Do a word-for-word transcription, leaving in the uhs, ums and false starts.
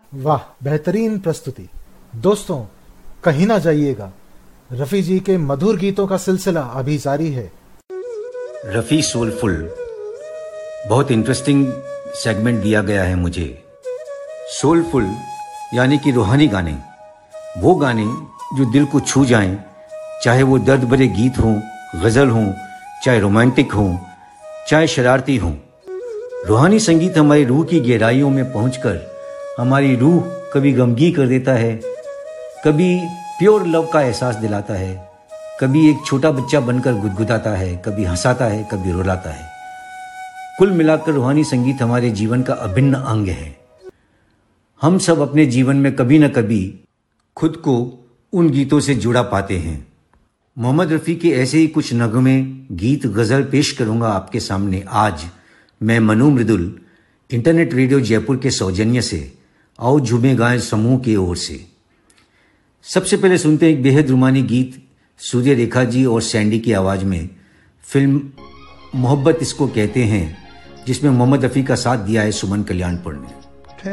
वाह, बेहतरीन प्रस्तुति। दोस्तों, कहीं ना जाइएगा, रफी जी के मधुर गीतों का सिलसिला अभी जारी है। रफी सोलफुल, बहुत इंटरेस्टिंग सेगमेंट दिया गया है मुझे। सोलफुल यानी कि रूहानी गाने, वो गाने जो दिल को छू जाएं, चाहे वो दर्द भरे गीत हों, गजल हों, चाहे रोमांटिक हों, चाहे शरारती हों। रूहानी संगीत हमारी रूह की गहराइयों में पहुंचकर हमारी रूह कभी गमगीन कर देता है, कभी प्योर लव का एहसास दिलाता है, कभी एक छोटा बच्चा बनकर गुदगुदाता है, कभी हंसाता है, कभी रुलाता है। कुल मिलाकर रूहानी संगीत हमारे जीवन का अभिन्न अंग है। हम सब अपने जीवन में कभी न कभी खुद को उन गीतों से जुड़ा पाते हैं। मोहम्मद रफ़ी के ऐसे ही कुछ नगमे, गीत, गज़ल पेश करूंगा आपके सामने आज मैं मनु मृदुल, इंटरनेट रेडियो जयपुर के सौजन्य से आओ झूमे गाएं समूह की ओर से। सबसे पहले सुनते हैं एक बेहद रुमानी गीत सूर्य रेखा जी और सैंडी की आवाज़ में, फिल्म मोहब्बत इसको कहते हैं, जिसमें मोहम्मद रफ़ी का साथ दिया है सुमन कल्याणपुर ने।